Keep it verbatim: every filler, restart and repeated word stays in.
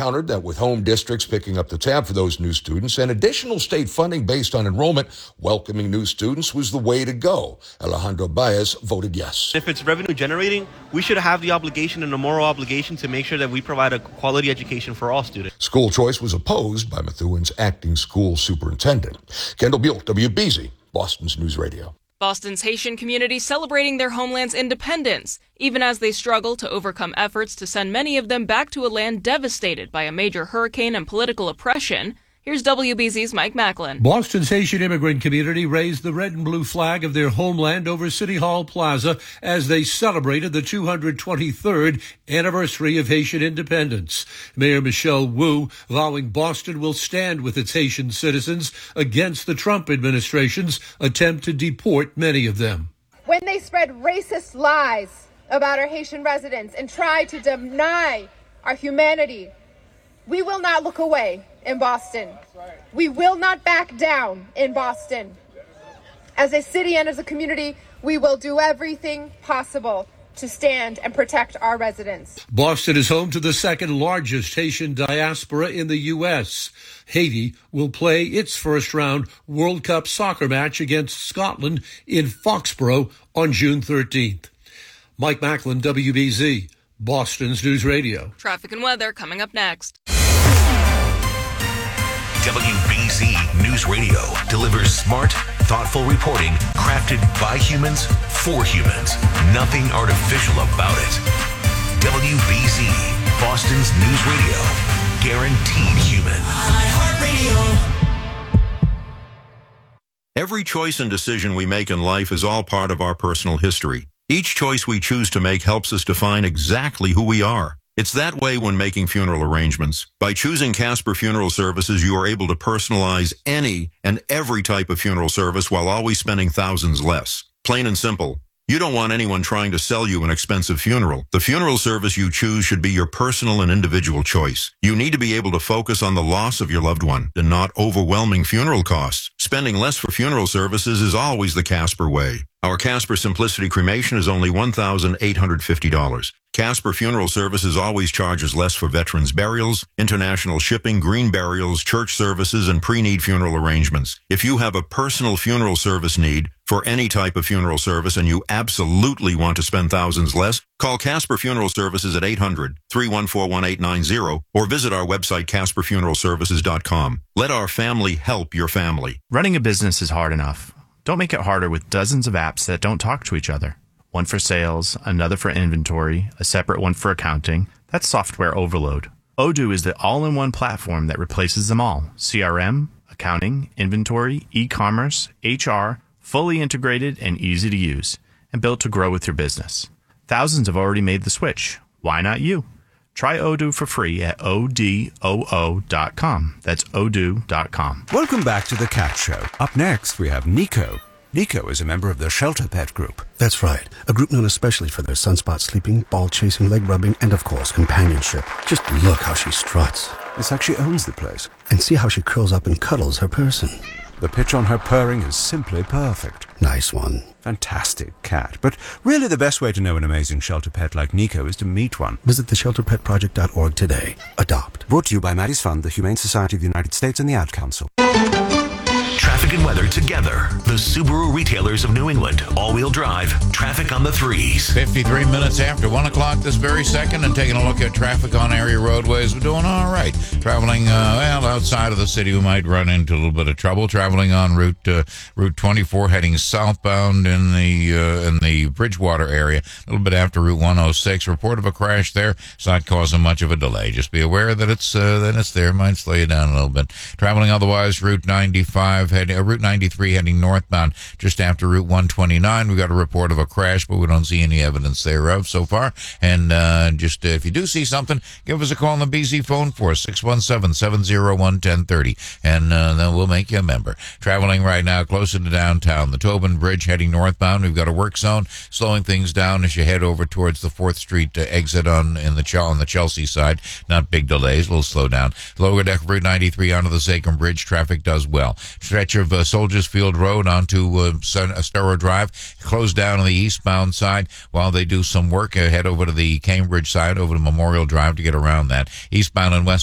countered that with home districts picking up the tab for those new students and additional state funding based on enrollment, welcoming new students was the way to go. Alejandro Baez voted yes. If it's revenue generating, we should have the obligation and a moral obligation to make sure that we provide a quality education for all students. School choice was opposed by Methuen's acting school superintendent. Kendall Buell, W B Z, Boston's News Radio. Boston's Haitian community celebrating their homeland's independence, even as they struggle to overcome efforts to send many of them back to a land devastated by a major hurricane and political oppression. Here's W B Z's Mike Macklin. Boston's Haitian immigrant community raised the red and blue flag of their homeland over City Hall Plaza as they celebrated the two hundred twenty-third anniversary of Haitian independence. Mayor Michelle Wu vowing Boston will stand with its Haitian citizens against the Trump administration's attempt to deport many of them. When they spread racist lies about our Haitian residents and try to deny our humanity, we will not look away in Boston. We will not back down in Boston. As a city and as a community, we will do everything possible to stand and protect our residents. Boston is home to the second largest Haitian diaspora in the U S. Haiti will play its first round World Cup soccer match against Scotland in Foxborough on June thirteenth. Mike Macklin, W B Z, Boston's News Radio. Traffic and weather coming up next. W B Z News Radio delivers smart, thoughtful reporting crafted by humans for humans. Nothing artificial about it. W B Z, Boston's News Radio. Guaranteed human. Every choice and decision we make in life is all part of our personal history. Each choice we choose to make helps us define exactly who we are. It's that way when making funeral arrangements. By choosing Casper Funeral Services, you are able to personalize any and every type of funeral service while always spending thousands less. Plain and simple. You don't want anyone trying to sell you an expensive funeral. The funeral service you choose should be your personal and individual choice. You need to be able to focus on the loss of your loved one and not overwhelming funeral costs. Spending less for funeral services is always the Casper way. Our Casper Simplicity Cremation is only one thousand eight hundred fifty dollars. Casper Funeral Services always charges less for veterans' burials, international shipping, green burials, church services, and pre-need funeral arrangements. If you have a personal funeral service need for any type of funeral service and you absolutely want to spend thousands less, call Casper Funeral Services at eight hundred, three one four, one eight nine zero or visit our website casper funeral services dot com. Let our family help your family. Running a business is hard enough. Don't make it harder with dozens of apps that don't talk to each other. One for sales, another for inventory, a separate one for accounting. That's software overload. Odoo is the all-in-one platform that replaces them all. C R M, accounting, inventory, e-commerce, H R, fully integrated and easy to use, and built to grow with your business. Thousands have already made the switch. Why not you? Try Odoo for free at O D O O dot com. That's odoo dot com. Welcome back to The Cat Show. Up next, we have Nico. Nico is a member of the Shelter Pet Group. That's right. A group known especially for their sunspot sleeping, ball chasing, leg rubbing, and of course, companionship. Just look how she struts. It's like she owns the place. And see how she curls up and cuddles her person. The pitch on her purring is simply perfect. Nice one. Fantastic cat. But really the best way to know an amazing shelter pet like Nico is to meet one. Visit the shelter pet project dot org today. Adopt. Brought to you by Maddie's Fund, the Humane Society of the United States, and the Ad Council. Traffic and weather together. The Subaru retailers of New England. All-wheel drive. Traffic on the threes. fifty-three minutes after one o'clock this very second, and taking a look at traffic on area roadways. We're doing all right. Traveling, uh, well, outside of the city, we might run into a little bit of trouble. Traveling on Route uh, Route twenty-four, heading southbound in the uh, in the Bridgewater area, a little bit after Route one oh six. Report of a crash there. It's not causing much of a delay. Just be aware that it's uh, that it's there. Might slow you down a little bit. Traveling otherwise, Route ninety-five, heading uh, Route ninety-three, heading northbound, just after Route one twenty-nine. We got a report of a crash, but we don't see any evidence thereof so far. And uh, just uh, if you do see something, give us a call on the B Z phone for six one seven, seven zero one, one zero three zero, and uh, then we'll make you a member. Traveling right now closer to downtown, the Tobin Bridge heading northbound. We've got a work zone slowing things down as you head over towards the fourth Street uh, exit on in the Ch- on the Chelsea side. Not big delays, a little slow down. Lower deck of Route ninety-three onto the Sacrum Bridge, traffic does well. Stretch of uh, Soldiers Field Road onto uh, Estero Drive closed down on the eastbound side while they do some work. Uh, head over to the Cambridge side, over to Memorial Drive to get around that. Eastbound and west